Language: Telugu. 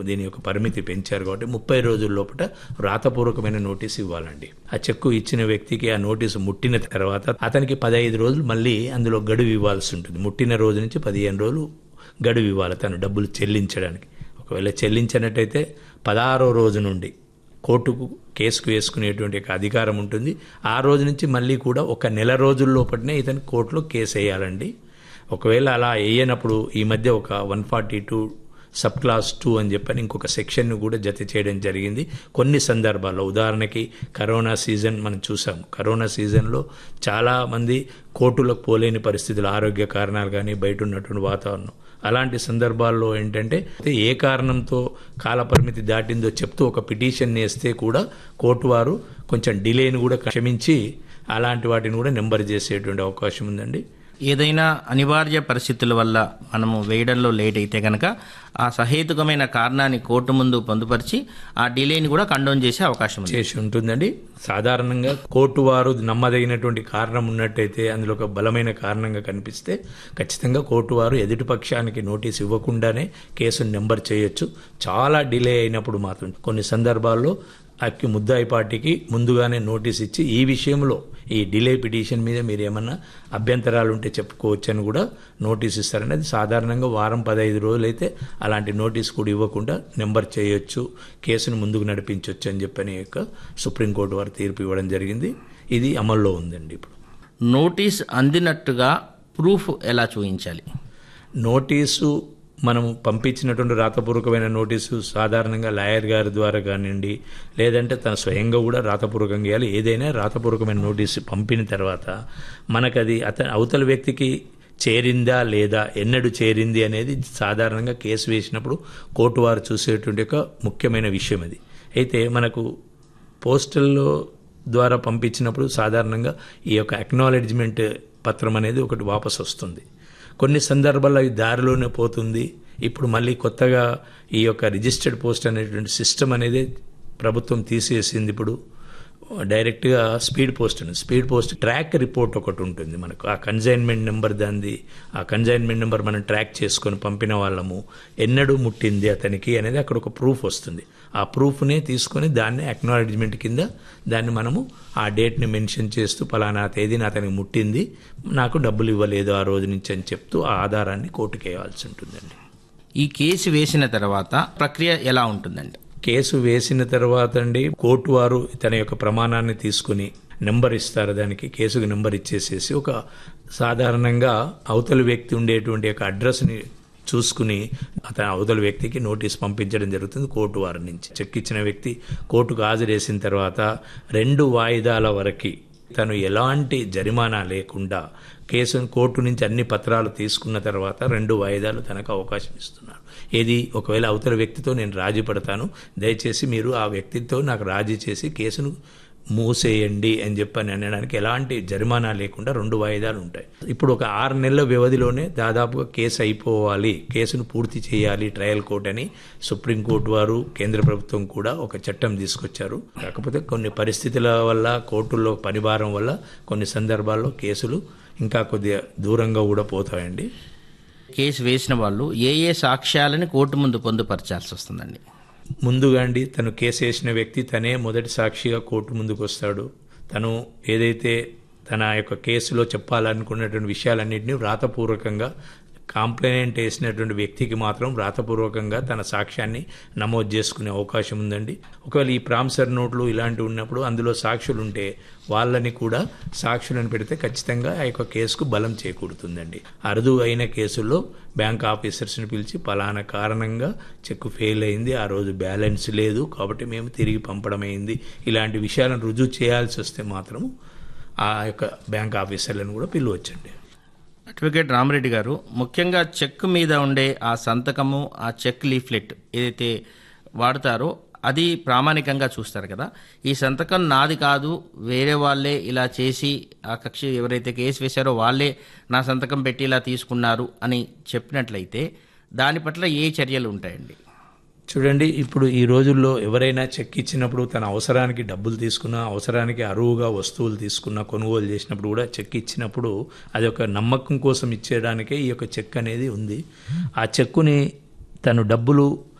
దీని యొక్క పరిమితి పెంచారు కాబట్టి 30 రోజుల లోపల వ్రాతపూర్వకమైన నోటీసు ఇవ్వాలండి. ఆ చెక్కు ఇచ్చిన వ్యక్తికి ఆ నోటీసు ముట్టిన తర్వాత అతనికి 15 రోజులు మళ్ళీ అందులో గడువు ఇవ్వాల్సి ఉంటుంది. ముట్టిన రోజు నుంచి 15 రోజులు గడువు ఇవ్వాలి తను డబ్బులు చెల్లించడానికి. ఒకవేళ చెల్లించినట్టయితే 16వ రోజు నుండి కోర్టుకు కేసుకు వేసుకునేటువంటి అధికారం ఉంటుంది. ఆ రోజు నుంచి మళ్ళీ కూడా ఒక నెల రోజుల లోపలనే ఇతను కోర్టులో కేసు వేయాలండి. ఒకవేళ అలా వేయనప్పుడు ఈ మధ్య ఒక 142 సబ్ క్లాస్ 2 అని చెప్పని ఇంకొక సెక్షన్ను కూడా జత చేయడం జరిగింది. కొన్ని సందర్భాల్లో ఉదాహరణకి కరోనా సీజన్ మనం చూసాం. కరోనా సీజన్లో చాలామంది కోర్టులకు పోలేని పరిస్థితులు, ఆరోగ్య కారణాలు కానీ బయట ఉన్నటువంటి వాతావరణం, అలాంటి సందర్భాల్లో ఏంటంటే ఏ కారణంతో కాలపరిమితి దాటిందో చెప్తూ ఒక పిటిషన్ వేస్తే కూడా కోర్టు వారు కొంచెం డిలేని కూడా క్షమించి అలాంటి వాటిని కూడా నెంబర్ చేసేటువంటి అవకాశం ఉందండి. ఏదైనా అనివార్య పరిస్థితుల వల్ల మనము వేయడంలో లేట్ అయితే కనుక ఆ సహేతుకమైన కారణాన్ని కోర్టు ముందు పొందుపరిచి ఆ డిలేని కూడా కండోన్ చేసే అవకాశం చేసి ఉంటుందండి. సాధారణంగా కోర్టు వారు నమ్మదగినటువంటి కారణం ఉన్నట్టయితే, అందులో ఒక బలమైన కారణంగా కనిపిస్తే ఖచ్చితంగా కోర్టు వారు ఎదుటి పక్షానికి నోటీస్ ఇవ్వకుండానే కేసును నెంబర్ చేయొచ్చు. చాలా డిలే అయినప్పుడు మాత్రం కొన్ని సందర్భాల్లో ముద్దాయి పార్టీకి ముందుగానే నోటీస్ ఇచ్చి ఈ విషయంలో ఈ డిలే పిటిషన్ మీద మీరు ఏమన్నా అభ్యంతరాలు ఉంటే చెప్పుకోవచ్చు అని కూడా నోటీస్ ఇస్తారని. అది సాధారణంగా వారం 15 రోజులు అయితే అలాంటి నోటీస్ కూడా ఇవ్వకుండా నెంబర్ చేయొచ్చు, కేసును ముందుకు నడిపించవచ్చు అని చెప్పని సుప్రీంకోర్టు వారు తీర్పు ఇవ్వడం జరిగింది. ఇది అమల్లో ఉందండి. ఇప్పుడు నోటీస్ అందినట్టుగా ప్రూఫ్ ఎలా చూపించాలి? నోటీసు మనము పంపించినటువంటి రాతపూర్వకమైన నోటీసు సాధారణంగా లాయర్ గారి ద్వారా కానివ్వండి, లేదంటే తన స్వయంగా కూడా రాతపూర్వకంగా ఇవ్వాలి. ఏదైనా రాతపూర్వకమైన నోటీసు పంపిన తర్వాత మనకది అవతల వ్యక్తికి చేరిందా లేదా, ఎన్నడూ చేరింది అనేది సాధారణంగా కేసు వేసినప్పుడు కోర్టు వారు చూసేటువంటి ఒక ముఖ్యమైన విషయం అది. అయితే మనకు పోస్టల్లో ద్వారా పంపించినప్పుడు సాధారణంగా ఈ యొక్క అక్నాలెడ్జ్మెంట్ పత్రం అనేది ఒకటి వాపసు వస్తుంది. కొన్ని సందర్భాల్లో ఈ దారిలోనే పోతుంది. ఇప్పుడు మళ్ళీ కొత్తగా ఈ యొక్క రిజిస్టర్డ్ పోస్ట్ అనేటువంటి సిస్టమ్ అనేది ప్రభుత్వం తీసేసింది. ఇప్పుడు డైరెక్ట్గా స్పీడ్ పోస్ట్ ట్రాక్ రిపోర్ట్ ఒకటి ఉంటుంది మనకు. ఆ కన్సైన్మెంట్ నెంబర్ ఆ కన్సైన్మెంట్ నెంబర్ మనం ట్రాక్ చేసుకొని పంపిన వాళ్ళము ఎన్నడూ ముట్టింది అతనికి అనేది అక్కడ ఒక ప్రూఫ్ వస్తుంది. ఆ ప్రూఫ్నే తీసుకొని దాన్ని అక్నాలెడ్జ్మెంట్ కింద దాన్ని మనము ఆ డేట్ని మెన్షన్ చేస్తూ పలానా తేదీని అతనికి ముట్టింది, నాకు డబ్బులు ఇవ్వలేదు ఆ రోజు నుంచి అని చెప్తూ ఆ ఆధారాన్ని కోర్టుకు వేయాల్సి ఉంటుందండి. ఈ కేసు వేసిన తర్వాత ప్రక్రియ ఎలా ఉంటుందండి? కేసు వేసిన తర్వాత అండి కోర్టు వారు తన యొక్క ప్రమాణాన్ని తీసుకుని నెంబర్ ఇస్తారు. దానికి కేసుకు నెంబర్ ఇచ్చేసేసి ఒక సాధారణంగా అవతల వ్యక్తి ఉండేటువంటి యొక్క అడ్రస్ని చూసుకుని అతను అవతల వ్యక్తికి నోటీస్ పంపించడం జరుగుతుంది కోర్టు వారి నుంచి. చెక్ ఇచ్చిన వ్యక్తి కోర్టుకు హాజరేసిన తర్వాత 2 వాయిదాల వరకు తను ఎలాంటి జరిమానా లేకుండా కేసును కోర్టు నుంచి అన్ని పత్రాలు తీసుకున్న తర్వాత 2 వాయిదాలు తనకు అవకాశం ఇస్తున్నారు. ఏది ఒకవేళ అవతల వ్యక్తితో నేను రాజీ పడతాను, దయచేసి మీరు ఆ వ్యక్తితో నాకు రాజీ చేసి కేసును మూసేయండి అని చెప్పని అనడానికి ఎలాంటి జరిమానా లేకుండా 2 వాయిదాలు ఉంటాయి. ఇప్పుడు ఒక 6 నెలల వ్యవధిలోనే దాదాపుగా కేసు అయిపోవాలి, కేసును పూర్తి చేయాలి ట్రయల్ కోర్ట్ అని సుప్రీంకోర్టు వారు కేంద్ర ప్రభుత్వం కూడా ఒక చట్టం తీసుకొచ్చారు. కాకపోతే కొన్ని పరిస్థితుల వల్ల కోర్టుల్లో పనిభారం వల్ల కొన్ని సందర్భాల్లో కేసులు ఇంకా కొద్దిగా దూరంగా కూడా పోతాయండి. కేసు వేసిన వాళ్ళు ఏ సాక్ష్యాలని కోర్టు ముందు పొందుపరచాల్సి వస్తుందండి? ముందుగా అండి తను కేసు వేసిన వ్యక్తి తనే మొదటి సాక్షిగా కోర్టు ముందుకు వస్తాడు. తను ఏదైతే తన యొక్క కేసులో చెప్పాలనుకున్నటువంటి విషయాలన్నింటినీ వ్రాతపూర్వకంగా కంప్లైంట్ వేసినటువంటి వ్యక్తికి మాత్రం వ్రాతపూర్వకంగా తన సాక్ష్యాన్ని నమోదు చేసుకునే అవకాశం ఉందండి. ఒకవేళ ఈ ప్రామిసర్ నోట్లు ఇలాంటివి ఉన్నప్పుడు అందులో సాక్షులు ఉంటే వాళ్ళని కూడా సాక్షులను పెడితే ఖచ్చితంగా ఆ యొక్క కేసుకు బలం చేకూరుతుందండి. అరుదు అయిన కేసుల్లో బ్యాంక్ ఆఫీసర్స్ని పిలిచి పలానా కారణంగా చెక్కు ఫెయిల్ అయింది, ఆ రోజు బ్యాలెన్స్ లేదు కాబట్టి మేము తిరిగి పంపడం అయింది, ఇలాంటి విషయాలను రుజువు చేయాల్సి వస్తే మాత్రము ఆ యొక్క బ్యాంక్ ఆఫీసర్లను కూడా పిలవచ్చండి. అడ్వకేట్ రామరెడ్డి గారు, ముఖ్యంగా చెక్ మీద ఉండే ఆ సంతకము, ఆ చెక్ లీఫ్లెట్ ఏదైతే వాడతారో అది ప్రామాణికంగా చూస్తారు కదా. ఈ సంతకం నాది కాదు, వేరే వాళ్ళే ఇలా చేసి ఆ కక్షి ఎవరైతే కేసు వేశారో వాళ్ళే నా సంతకం పెట్టి ఇలా తీసుకున్నారు అని చెప్పినట్లయితే దాని పట్ల ఏ చర్యలు ఉంటాయండి? చూడండి, ఇప్పుడు ఈ రోజుల్లో ఎవరైనా చెక్ ఇచ్చినప్పుడు తన అవసరానికి డబ్బులు తీసుకున్నా, అవసరానికి అరువుగా వస్తువులు తీసుకున్నా, కొనుగోలు చేసినప్పుడు కూడా చెక్ ఇచ్చినప్పుడు అది ఒక నమ్మకం కోసం ఇచ్చేయడానికే ఈ యొక్క చెక్ అనేది ఉంది. ఆ చెక్కుని తను డబ్బులు